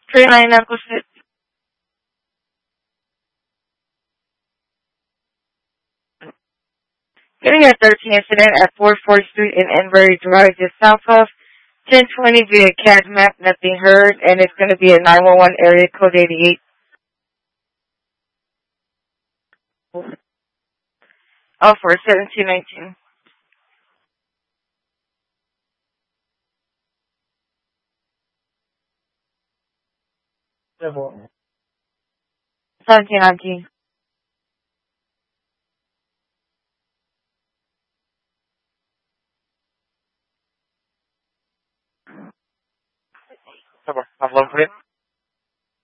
39 Knuckles. Getting a 13 incident at 440th Street in Enbury Drive, just south of 1020 via CAD map, nothing heard, and it's going to be a 911 area code 88. Oh, for 1719. Civil. 1719. Civil. I've located.